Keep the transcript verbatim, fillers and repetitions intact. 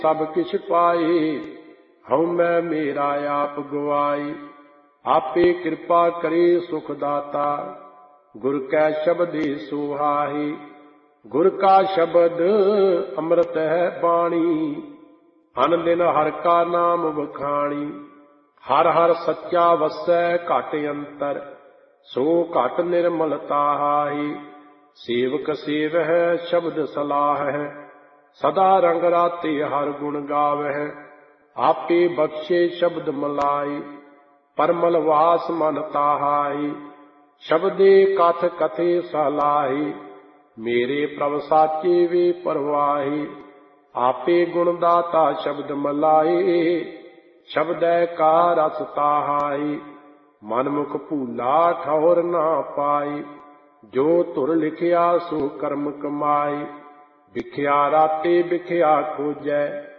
सब किछ पाए, हऊँ मैं मेरा आप गवाई। आपे कृपा करे सुख दाता, गुर कै शब्दे सुहाई। गुर का शब्द अमृत है बाणी, अन दिन हर का नाम बखाणी। हर हर सच्चा वसै घट अंतर, सो घट निर्मलता हाई। सेवक सेव है शब्द सलाह है, सदा रंग राते हर गुण गावह। आपे बख्शे शब्द मलाई, परमल वास मन ताहाई। शब्दे कथ कथे सलाही, मेरे प्रभ साचे वे परवाही। आपे गुण दाता शब्द मलाई, शब्दै का रस ताहाई। मन मुख भूला ठौर ना पाई, जो धुर लिखिया सो कर्म कमाई। बिख्या राते बिख्या खोजै,